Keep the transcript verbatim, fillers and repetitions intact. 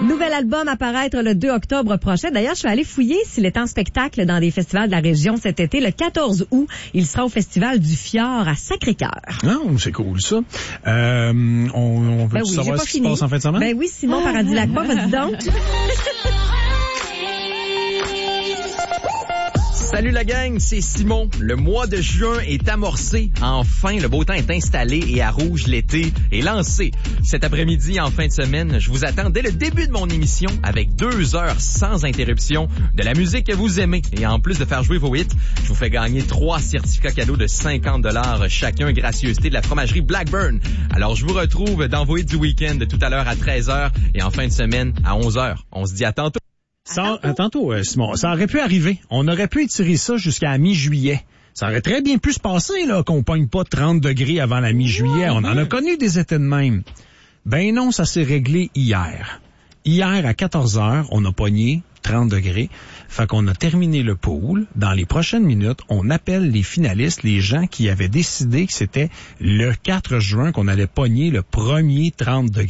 Nouvel album à paraître le deux octobre prochain. D'ailleurs, je suis allée fouiller s'il est en spectacle dans des festivals de la région cet été. Le quatorze août, il sera au Festival du Fjord à Sacré-Cœur. Ah, c'est cool, ça. Euh, on, on veut ben oui, savoir ce qui se passe en fin de semaine? Ben oui, Simon Paradis-Lacroix, vas-y donc. Salut la gang, c'est Simon. Le mois de juin est amorcé. Enfin, le beau temps est installé et à Rouge, l'été est lancé. Cet après-midi, en fin de semaine, je vous attends dès le début de mon émission avec deux heures sans interruption de la musique que vous aimez. Et en plus de faire jouer vos hits, je vous fais gagner trois certificats cadeaux de cinquante dollars chacun, gracieuseté de la fromagerie Blackburn. Alors, je vous retrouve dans vos hits du week-end tout à l'heure à treize heures et en fin de semaine à onze heures. On se dit à tantôt. Ça, à tantôt, euh, Simon, ça aurait pu arriver. On aurait pu étirer ça jusqu'à la mi-juillet. Ça aurait très bien pu se passer, là, qu'on pogne pas trente degrés avant la mi-juillet. On en a connu des étés de même. Ben non, ça s'est réglé hier. Hier, à quatorze heures, on a pogné trente degrés. Fait qu'on a terminé le pool. Dans les prochaines minutes, on appelle les finalistes, les gens qui avaient décidé que c'était le quatre juin qu'on allait pogner le premier trente degrés.